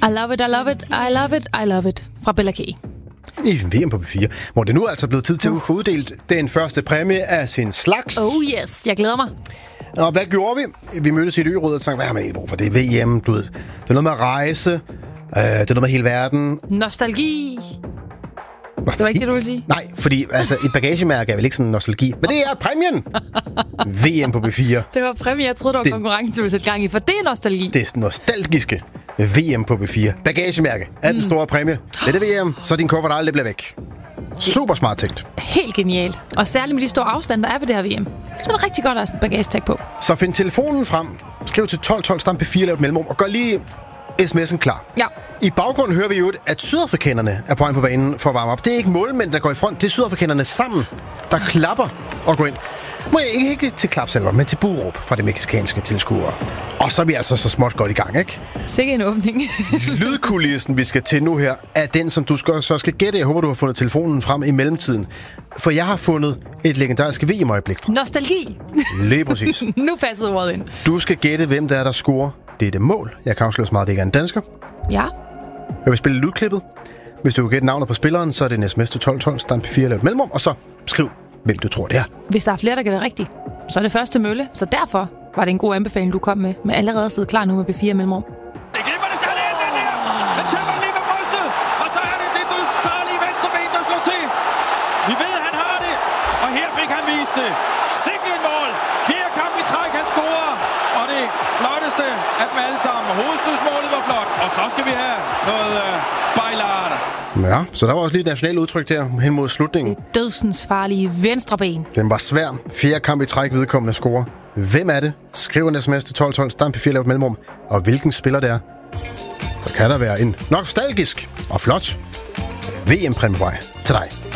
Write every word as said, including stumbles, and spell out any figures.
I love it, I love it, I love it, I love it. Fra Bella K. I V M på B fire, hvor det nu er altså blevet tid til at få uddelt den første præmie af sin slags. Oh yes, jeg glæder mig. Og hvad gjorde vi? Vi mødtes i et ø-råd og tænkte, hvad har man egentlig brug for? Det er V M, du ved. Det er noget med at rejse. Øh, det er noget med hele verden. Nostalgi. Nostalgi? Det var ikke det, du ville sige? Nej, fordi altså, et bagagemærke er vel ikke sådan nostalgi. Men det er præmien! V M på B fire. Det var præmie, jeg troede, det var det, konkurrencen, du ville sætte gang i, for det er nostalgi. Det er nostalgiske V M på B fire. Bagagemærke er den store præmie. Det er det V M, så din kuffert aldrig bliver væk. Super smart tænkt. Helt genialt. Og særligt med de store afstande, der er ved det her V M. Så er det rigtig godt at have sådan et bagagetag på. Så find telefonen frem, skriv til tolv tolv, stamp B fire, lav et mellemrum, og gør lige sms'en klar. Ja. I baggrunden hører vi jo, at sydafrikanerne er på vej på banen for at varme op. Det er ikke målmænd, der går i front. Det er sydafrikanerne sammen, der klapper og går ind. Må jeg ikke, ikke til klapsalver, men til buråb fra de mexikanske tilskuere. Og så er vi altså så småt godt i gang, ikke? Sikke en åbning. Lydkulissen, vi skal til nu her, er den, som du skal, så skal gætte. Jeg håber, du har fundet telefonen frem i mellemtiden. For jeg har fundet et legendarisk V M-øjeblik fra. Nostalgi. Lige præcis. Nu passede ordet ind. Du skal gætte, hvem der er, der scorer dette mål. Jeg kan afsløre så meget, det ikke er en dansker. Ja. Jeg vil spille lydklippet. Hvis du vil gætte navnet på spilleren, så er det en sms til tolv tolv, stamp P fire, lav et mellemrum, og så skriv, hvem du tror, det er. Hvis der er flere, der gætter rigtigt, så er det første mølle. Så derfor var det en god anbefaling, du kom med. Men allerede at sidde klar nu med B fire mellemrum. Det glipper det særlig ind, den der. Den tæmmer lige med brystet. Og så er det det dødsfarlige venstre ben, der slår til. Vi ved, at han har det. Og her fik han vist det. Sikke et mål. Fire kampe i træk, han scorer. Og det flotteste af dem alle sammen. Hovedstødsmålet var flot. Og så skal vi have noget uh, bejlart. Ja, så der var også lige et nationalt udtryk der hen mod slutningen. Det dødsens farlige venstre ben. Den var svær. Fjerde kamp i træk, vedkommende scorer. Hvem er det? Skriv en sms til tolv tolv, stamp P fire, lav et mellemrum. Og hvilken spiller det er? Så kan der være en nostalgisk og flot V M-præmie til dig.